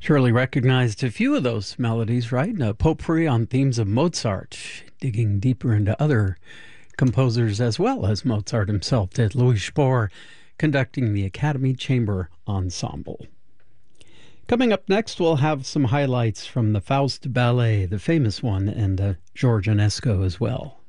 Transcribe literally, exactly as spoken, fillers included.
Surely recognized a few of those melodies, right? A potpourri on themes of Mozart, digging deeper into other composers as well as Mozart himself did. Louis Spohr conducting the Academy Chamber Ensemble. Coming up next, we'll have some highlights from the Faust Ballet, the famous one, and uh, George Enesco as well.